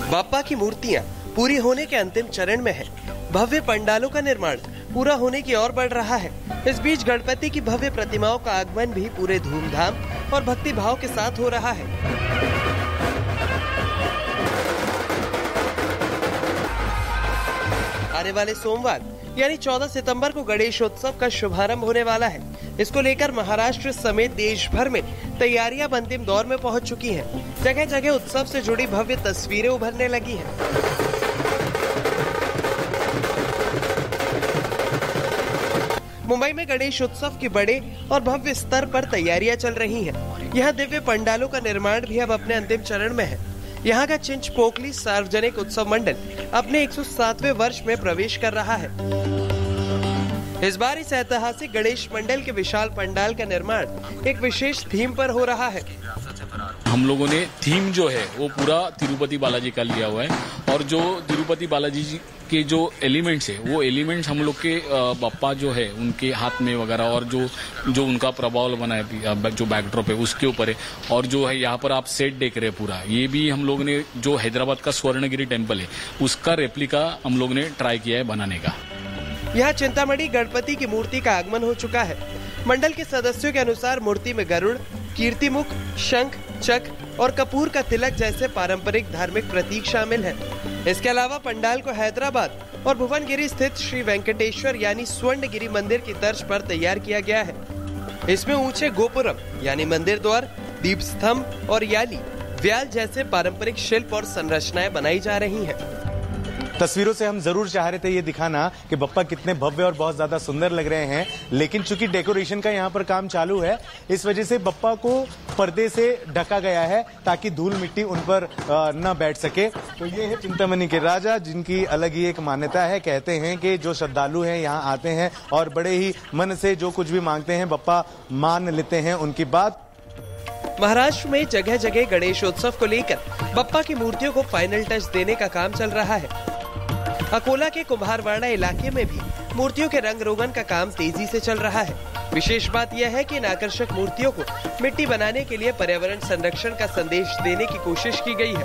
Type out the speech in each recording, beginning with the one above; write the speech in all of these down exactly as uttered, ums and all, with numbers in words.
बाप्पा की मूर्तियां पूरी होने के अंतिम चरण में है। भव्य पंडालों का निर्माण पूरा होने की ओर बढ़ रहा है। इस बीच गणपति की भव्य प्रतिमाओं का आगमन भी पूरे धूमधाम और भक्ति भाव के साथ हो रहा है। आने वाले सोमवार यानी चौदह सितंबर को गणेशोत्सव का शुभारंभ होने वाला है। इसको लेकर महाराष्ट्र समेत देश भर में तैयारियां अंतिम दौर में पहुंच चुकी हैं। जगह जगह उत्सव से जुड़ी भव्य तस्वीरें उभरने लगी हैं। मुंबई में गणेश उत्सव के बड़े और भव्य स्तर पर तैयारियां चल रही हैं। यहाँ दिव्य पंडालों का निर्माण भी अब अपने अंतिम चरण में है। यहाँ का चिंचपोकली सार्वजनिक उत्सव मंडल अपने एक सौ सातवें वर्ष में प्रवेश कर रहा है। इस बार इस ऐतिहासिक गणेश मंडल के विशाल पंडाल का निर्माण एक विशेष थीम पर हो रहा है। हम लोगों ने थीम जो है वो पूरा तिरुपति बालाजी का लिया हुआ है और जो तिरुपति बालाजी जी के जो एलिमेंट्स है वो एलिमेंट्स हम लोग के बप्पा जो है उनके हाथ में वगैरह और जो जो उनका प्रभाव बना है जो बैकड्रॉप है उसके ऊपर है। और जो है यहाँ पर आप सेट देख रहे हैं पूरा, ये भी हम लोग ने जो हैदराबाद का स्वर्णगिरी टेम्पल है उसका रेप्लिका हम लोग ने ट्राई किया है बनाने का। यहाँ चिंतामणि गणपति की मूर्ति का आगमन हो चुका है। मंडल के सदस्यों के अनुसार मूर्ति में गरुड़, कीर्तिमुख, शंख, चक्र और कपूर का तिलक जैसे पारंपरिक धार्मिक प्रतीक शामिल हैं। इसके अलावा पंडाल को हैदराबाद और भुवनगिरी स्थित श्री वेंकटेश्वर यानी स्वर्णगिरी मंदिर की तर्ज पर तैयार किया गया है। इसमें ऊंचे गोपुरम यानी मंदिर द्वार, दीप स्तंभ और याली, व्याल जैसे पारंपरिक शिल्प और संरचनाएं बनाई जा रही हैं। तस्वीरों से हम जरूर चाह रहे थे ये दिखाना कि बप्पा कितने भव्य और बहुत ज्यादा सुंदर लग रहे हैं, लेकिन चूंकि डेकोरेशन का यहाँ पर काम चालू है इस वजह से बप्पा को पर्दे से ढका गया है ताकि धूल मिट्टी उन पर न बैठ सके। तो ये है चिंतामणि के राजा, जिनकी अलग ही एक मान्यता है। कहते हैं कि जो श्रद्धालु हैं यहाँ आते हैं और बड़े ही मन से जो कुछ भी मांगते हैं बप्पा मान लेते हैं उनकी बात। महाराष्ट्र में जगह जगह गणेशोत्सव को लेकर बप्पा की मूर्तियों को फाइनल टच देने का काम चल रहा है। अकोला के कुम्हारवाड़ा इलाके में भी मूर्तियों के रंग रोगन का काम तेजी से चल रहा है। विशेष बात यह है कि इन आकर्षक मूर्तियों को मिट्टी बनाने के लिए पर्यावरण संरक्षण का संदेश देने की कोशिश की गई है।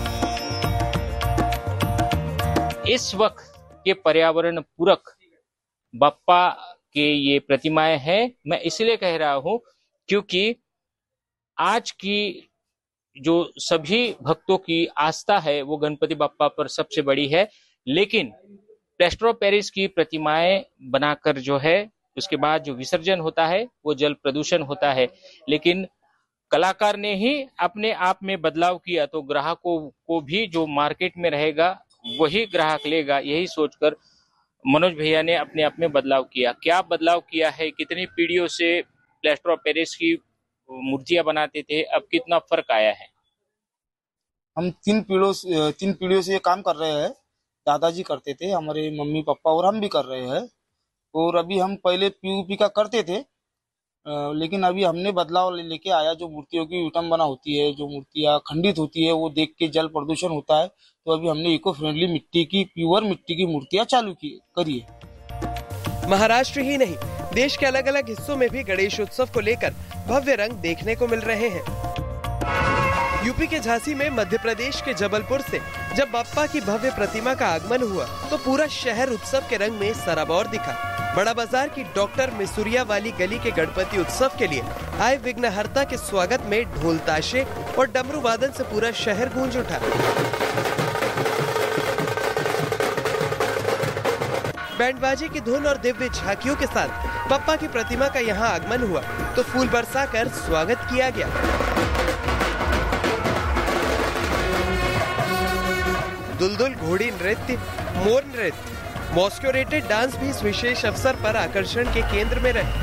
इस वक्त के पर्यावरण पूरक बप्पा के ये प्रतिमाएं हैं। मैं इसलिए कह रहा हूं क्योंकि आज की जो सभी भक्तों की आस्था है वो गणपति बप्पा पर सबसे बड़ी है, लेकिन प्लास्टर ऑफ पेरिस की प्रतिमाएं बनाकर जो है उसके बाद जो विसर्जन होता है वो जल प्रदूषण होता है। लेकिन कलाकार ने ही अपने आप में बदलाव किया तो ग्राहकों को भी जो मार्केट में रहेगा वही ग्राहक लेगा, यही सोचकर मनोज भैया ने अपने आप में बदलाव किया। क्या बदलाव किया है, कितनी पीढ़ियों से प्लास्टर ऑफ पेरिस की मूर्तियां बनाते थे, अब कितना फर्क आया है। हम तीन पीढ़ियों तीन पीढ़ियों से ये काम कर रहे हैं। दादाजी करते थे, हमारे मम्मी पापा और हम भी कर रहे हैं। और अभी हम पहले पीओपी का करते थे, लेकिन अभी हमने बदलाव लेके आया। जो मूर्तियों की विटंबना होती है, जो मूर्तियां खंडित होती है, वो देख के जल प्रदूषण होता है, तो अभी हमने इको फ्रेंडली मिट्टी की, प्योर मिट्टी की मूर्तियां चालू की करी है। महाराष्ट्र ही नहीं, देश के अलग अलग हिस्सों में भी गणेश उत्सव को लेकर भव्य रंग देखने को मिल रहे हैं। यूपी के झांसी में मध्य प्रदेश के जबलपुर से जब बप्पा की भव्य प्रतिमा का आगमन हुआ तो पूरा शहर उत्सव के रंग में सराबोर दिखा। बड़ा बाजार की डॉक्टर मिसुरिया वाली गली के गणपति उत्सव के लिए आए विघ्नहर्ता के स्वागत में ढोल ताशे और डमरू वादन से पूरा शहर गूंज उठा। बैंडबाजी की धुन और दिव्य झांकियों के साथ बप्पा की प्रतिमा का यहाँ आगमन हुआ तो फूल बरसाकर स्वागत किया गया। दुलदुल घोड़ी नृत्य, मोर नृत्य, मॉस्क्योरेटेड डांस भी इस विशेष अवसर पर आकर्षण के केंद्र में रहे।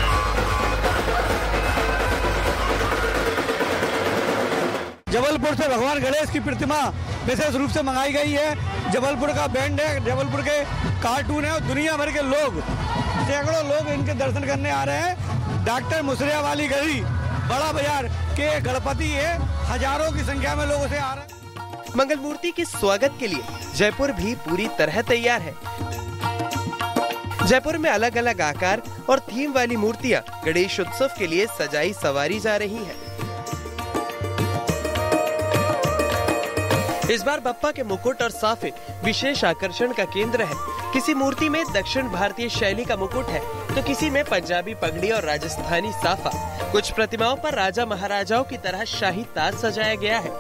जबलपुर से भगवान गणेश की प्रतिमा विशेष रूप से मंगाई गई है। जबलपुर का बैंड है, जबलपुर के कार्टून है और दुनिया भर के लोग, सैकड़ों लोग इनके दर्शन करने आ रहे हैं। डॉक्टर मुसरिया वाली गली बड़ा बाजार के गणपति है, हजारों की संख्या में लोग उसे आ रहे हैं। मंगल मूर्ति के स्वागत के लिए जयपुर भी पूरी तरह तैयार है। जयपुर में अलग अलग आकार और थीम वाली मूर्तियां गणेश उत्सव के लिए सजाई सवारी जा रही हैं। इस बार बप्पा के मुकुट और साफे विशेष आकर्षण का केंद्र है। किसी मूर्ति में दक्षिण भारतीय शैली का मुकुट है तो किसी में पंजाबी पगड़ी और राजस्थानी साफा। कुछ प्रतिमाओं पर राजा महाराजाओं की तरह शाही ताज सजाया गया है।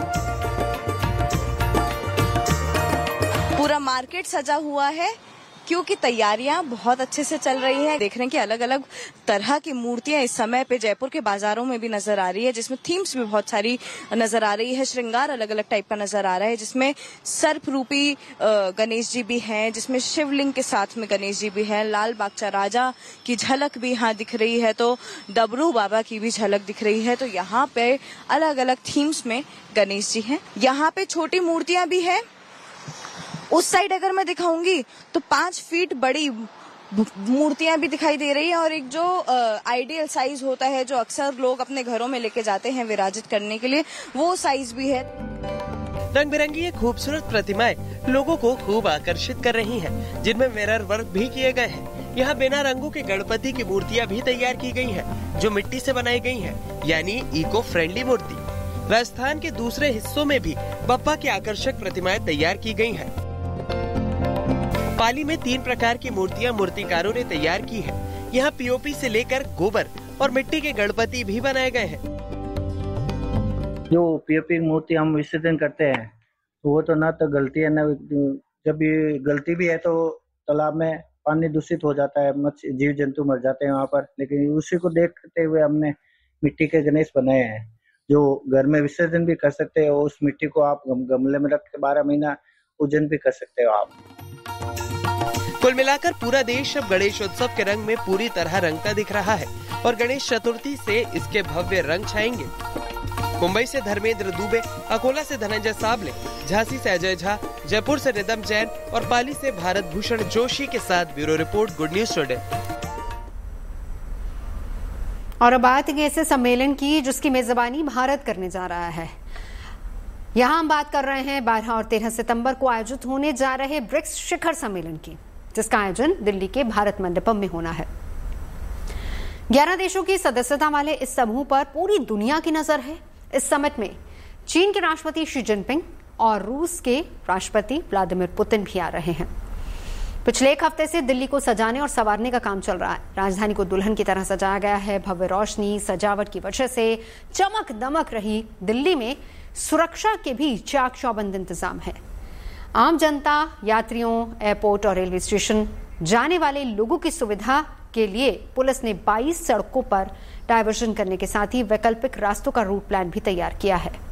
पूरा मार्केट सजा हुआ है क्योंकि तैयारियां बहुत अच्छे से चल रही है। देख रहे हैं कि अलग अलग तरह की मूर्तियां इस समय पे जयपुर के बाजारों में भी नजर आ रही है, जिसमें थीम्स भी बहुत सारी नजर आ रही है। श्रृंगार अलग अलग टाइप का नजर आ रहा है, जिसमें सर्प रूपी गणेश जी भी हैं, जिसमें शिवलिंग के साथ में गणेश जी भी हैं। लाल बागचा राजा की झलक भी यहाँ दिख रही है, तो डबरू बाबा की भी झलक दिख रही है। तो यहाँ पे अलग अलग थीम्स में गणेश जी हैं। यहाँ पे छोटी मूर्तियां भी है। उस साइड अगर मैं दिखाऊंगी तो पांच फीट बड़ी मूर्तियां भी दिखाई दे रही है और एक जो आइडियल साइज होता है जो अक्सर लोग अपने घरों में लेके जाते हैं विराजित करने के लिए, वो साइज भी है। रंग बिरंगी ये खूबसूरत प्रतिमाएं लोगों को खूब आकर्षित कर रही हैं, जिनमें मिरर वर्क भी किए गए हैं। यहाँ बिना रंगों के गणपति की मूर्तियाँ भी तैयार की गई हैं, जो मिट्टी से बनाई गई हैं, यानी इको फ्रेंडली मूर्ति। राजस्थान के दूसरे हिस्सों में भी बप्पा की आकर्षक प्रतिमाएं तैयार की गई हैं। पाली में तीन प्रकार की मूर्तियां मूर्तिकारों ने तैयार की है। यहाँ पीओपी से लेकर गोबर और मिट्टी के गणपति भी बनाए गए हैं। जो पीओपी मूर्ति हम विसर्जन करते हैं तो वो तो ना तो गलती है ना, जब ये गलती भी है तो तालाब में पानी दूषित हो जाता है, मत्स्य जीव जंतु मर जाते हैं वहाँ पर। लेकिन उसी को देखते हुए हमने मिट्टी के गणेश बनाए हैं जो घर में विसर्जन भी कर सकते हो। उस मिट्टी को आप गमले में रख के बारह महीना पूजन भी कर सकते हो आप। कुल मिलाकर पूरा देश अब गणेश उत्सव के रंग में पूरी तरह रंगता दिख रहा है और गणेश चतुर्थी से इसके भव्य रंग छाएंगे। मुंबई से धर्मेंद्र दुबे, अकोला से धनंजय साबले, झांसी से अजय झा, जयपुर से रिदम जैन और पाली से भारत भूषण जोशी के साथ bureau report, good news today. और अब बात एक ऐसे सम्मेलन की जिसकी मेजबानी भारत करने जा रहा है। यहाँ हम बात कर रहे हैं बारह और तेरह सितंबर को आयोजित होने जा रहे ब्रिक्स शिखर सम्मेलन की, जिसका आयोजन दिल्ली के भारत मंडपम में होना है। ग्यारह देशों की सदस्यता वाले इस समूह पर पूरी दुनिया की नजर है। इस समिट में चीन के राष्ट्रपति शी जिनपिंग और रूस के राष्ट्रपति व्लादिमीर पुतिन भी आ रहे हैं। पिछले एक हफ्ते से दिल्ली को सजाने और संवारने का काम चल रहा है। राजधानी को दुल्हन की तरह सजाया गया है। भव्य रोशनी सजावट की वजह से चमक दमक रही दिल्ली में सुरक्षा के भी चाक चौबंद इंतजाम है। आम जनता, यात्रियों, एयरपोर्ट और रेलवे स्टेशन जाने वाले लोगों की सुविधा के लिए पुलिस ने बाईस सड़कों पर डायवर्जन करने के साथ ही वैकल्पिक रास्तों का रूट प्लान भी तैयार किया है।